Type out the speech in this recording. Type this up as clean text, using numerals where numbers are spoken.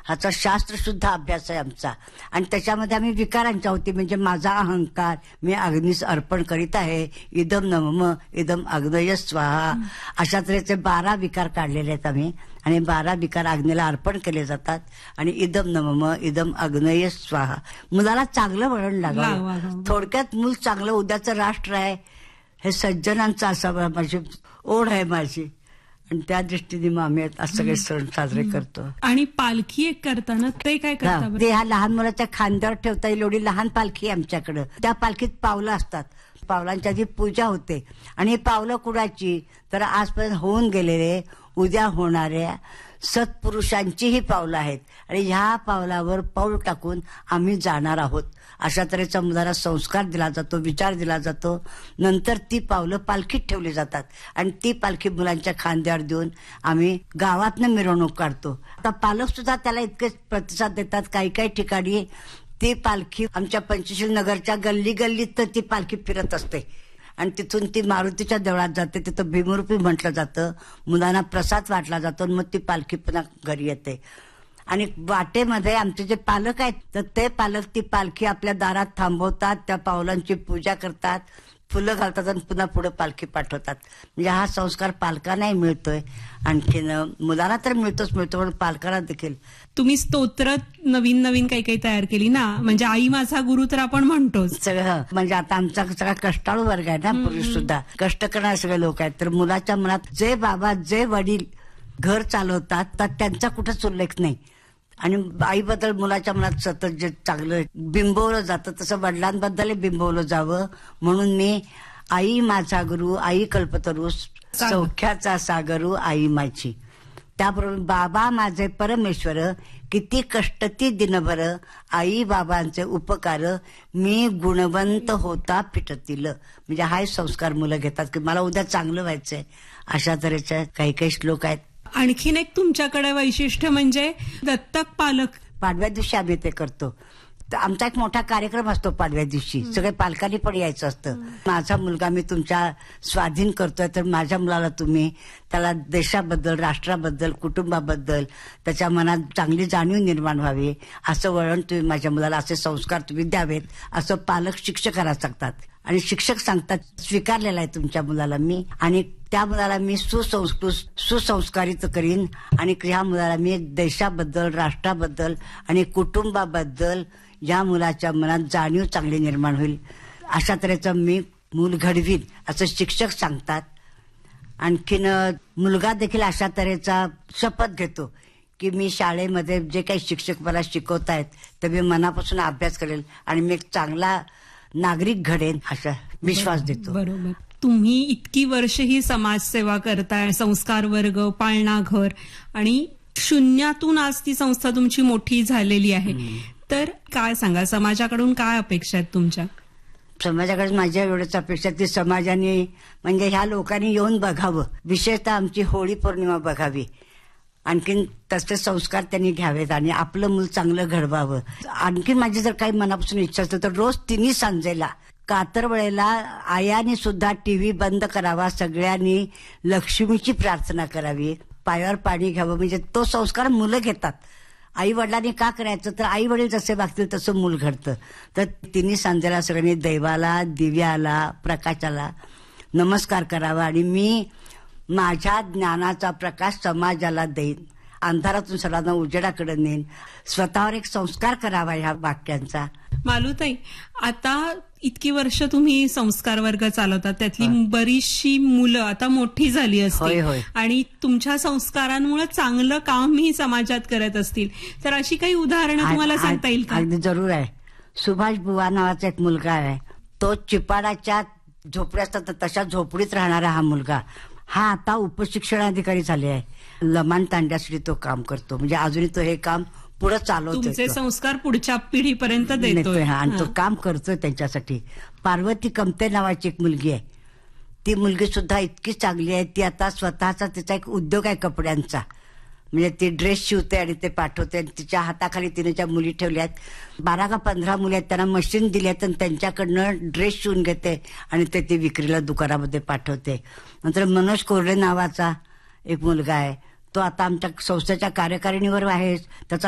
ह्याचा शास्त्र सुद्धा अभ्यास आहे आमचा. आणि त्याच्यामध्ये आम्ही विकारांच्या होती, म्हणजे माझा अहंकार मी अग्नीस अर्पण करीत आहे, इदम नमम इदम अग्नय स्वाहा, अशा तऱ्हेचे 12 विकार काढलेले आहेत आम्ही. आणि 12 विकार अग्नीला अर्पण केले जातात. आणि इदम नमम इदम अग्नय स्वाहा. मुलाला चांगलं वळण लागावं. थोडक्यात मूल चांगलं उद्याचं राष्ट्र आहे हे सज्जनांचं असावं माझी ओढ आहे माझी. आणि त्या दृष्टीने मग आम्ही सगळे सण साजरे करतो. आणि पालखी एक करताना ते काय करता? ते ह्या लहान मुलाच्या खांद्यावर ठेवता येईल एवढी लहान पालखी आमच्याकडं. त्या पालखीत पावलं असतात, पावलांच्या जी पूजा होते. आणि ही पावलं कुणाची तर आजपर्यंत होऊन गेलेले उद्या होणाऱ्या सत्पुरुषांची ही पावलं आहेत. आणि ह्या पावलावर पाऊल टाकून आम्ही जाणार आहोत अशा तऱ्हेचा मुलाला संस्कार दिला जातो, विचार दिला जातो. नंतर ती पावलं पालखीत ठेवली जातात आणि ती पालखी मुलांच्या खांद्यावर देऊन आम्ही गावातनं मिरवणूक काढतो. आता पालक सुद्धा त्याला इतके प्रतिसाद देतात. काही काही ठिकाणी ती पालखी आमच्या पंचशील नगरच्या गल्ली गल्लीत तर ती पालखी फिरत असते. आणि तिथून ती मारुतीच्या देवळात जाते, तिथं भीमरूपी म्हटलं जातं. मुलांना प्रसाद वाटला जातो, मग ती पालखी पुन्हा घरी येते. आणि वाटेमध्ये आमचे जे पालक आहेत तर ते पालक ती पालखी आपल्या दारात थांबवतात, त्या पावलांची पूजा करतात, फुलं घालतात आणि पुन्हा पुढे पालखी पाठवतात. म्हणजे हा संस्कार पालकांनाही मिळतोय, आणखीन मुलांना तर मिळतो पण पालकांना देखील. तुम्ही स्तोत्र नवीन नवीन काही काही तयार केली ना, म्हणजे आई माझा गुरु तर आपण म्हणतोच सगळं. म्हणजे आता आमचा सगळा कष्टाळू वर्ग आहे ना, पुरुष सुद्धा कष्ट करणारे सगळे लोक आहेत. तर मुलाच्या मनात जे बाबा जे वडील घर चालवतात तर त्यांचा कुठंच उल्लेख नाही. आणि आईबद्दल मुलाच्या मनात सतत जे चांगलं बिंबवलं जातं तसं वडिलांबद्दल बिंबवलं जावं म्हणून मी आई माझा गुरु, आई कल्पतरू, सौख्याचा सागरू आई माझी. त्याबरोबर बाबा माझे परमेश्वर, किती कष्ट ती दिनभर, आई बाबांचे उपकार, मी गुणवंत होता फिटतील. म्हणजे हाय संस्कार मुलं घेतात की मला उद्या चांगलं व्हायचंय. अशा तऱ्हेचे काही काही श्लोक आहेत. आणखीन एक तुमच्याकडे वैशिष्ट्य म्हणजे दत्तक पालक. पाडव्या दिवशी आम्ही ते करतो. आमचा एक मोठा कार्यक्रम असतो पाडव्या दिवशी, सगळे पालकांनी पण यायचं असतं. माझा मुलगा मी तुमच्या स्वाधीन करतोय तर माझ्या मुलाला तुम्ही त्याला देशाबद्दल, राष्ट्राबद्दल, कुटुंबाबद्दल त्याच्या मनात चांगली जाणीव निर्माण व्हावी असं वळण तुम्ही माझ्या मुलाला, असे संस्कार तुम्ही द्यावेत असं पालक शिक्षकाला सांगतात. आणि शिक्षक सांगतात स्वीकारलेला आहे तुमच्या मुलाला मी, आणि त्या मुलाला मी सुसंस्कारित करीन. आणि ह्या मुलाला मी देशाबद्दल, राष्ट्राबद्दल आणि कुटुंबाबद्दल या मुलाच्या मनात जाणीव चांगली निर्माण होईल अशा तऱ्हेचं मी मूल घडवीन असं शिक्षक सांगतात. आणखीन मुलगा देखील अशा तऱ्हेचा शपथ घेतो की मी शाळेमध्ये जे काही शिक्षक मला शिकवतायत तर मी मनापासून अभ्यास करेल आणि मी एक चांगला नागरिक घडेन असा विश्वास देतो. बरोबर. तुम्ही इतकी वर्ष ही समाजसेवा करताय, संस्कार वर्ग, पाळणा घर, आणि शून्यातून आज ती संस्था तुमची मोठी झालेली आहे. तर काय सांगा, समाजाकडून काय अपेक्षा आहेत तुमच्या? समाजाकडे माझ्या एवढंच अपेक्षा ती समाजाने म्हणजे ह्या लोकांनी येऊन बघावं, विशेषतः आमची होळी पौर्णिमा बघावी, आणखीन तसे संस्कार त्यांनी घ्यावेत आणि आपलं मूल चांगलं घडवावं. आणखीन माझी जर काही मनापासून इच्छा असते तर रोज 3 सांजेला कातरवेळेला आयाने सुद्धा टीव्ही बंद करावा, सगळ्यांनी लक्ष्मीची प्रार्थना करावी, पायावर पाणी घ्यावं. म्हणजे तो संस्कार मुलं घेतात. आई वडिलांनी का करायचं तर आई वडील जसे वागतील तसं मूल घडतं. तर 3 सांजेला सगळ्यांनी दैवाला, दिव्याला, प्रकाशाला नमस्कार करावा. आणि मी माझ्या ज्ञानाचा प्रकाश समाजाला देईन, अंधारातून सर्वांना उजेडाकडे नेईन. स्वतःवर एक संस्कार करावा ह्या वाक्यांचा. मालूताई, आता इतकी वर्ष तुम्ही संस्कार वर्ग चालवतात, त्यातली बरीचशी मुलं आता मोठी झाली असतील आणि तुमच्या संस्कारांमुळे चांगलं कामही समाजात करत असतील. तर अशी काही उदाहरणं तुम्हाला सांगता येईल का? अगदी जरूर आहे. सुभाष बुवा नावाचा एक मुलगा आहे. तो चिपाडाच्या झोपड्या असतात तशा झोपडीत राहणारा हा मुलगा, हा आता उपशिक्षणाधिकारी झाले आहे. लमाण तांड्यासाठी तो काम करतो. म्हणजे अजूनही तो हे काम पुढे चालवतोय. तुमचे संस्कार पुढच्या पिढीपर्यंत देतोय आणि तो काम करतोय त्यांच्यासाठी. पार्वती कमते नावाची एक मुलगी आहे. ती मुलगी सुद्धा इतकी चांगली आहे. ती आता स्वतःचा तिचा एक उद्योग आहे कपड्यांचा. म्हणजे ती ड्रेस शिवते आणि ते पाठवते. तिच्या हाताखाली तिने ज्या मुली ठेवल्या आहेत, 12 का 15 मुली आहेत, त्यांना मशीन दिली आहेत आणि त्यांच्याकडनं ड्रेस शिवून घेते आणि ते ती विक्रीला दुकानामध्ये पाठवते. नंतर मनोज कोरडे नावाचा एक मुलगा आहे. तो आता आमच्या संस्थेच्या कार्यकारिणीवर आहे. त्याचा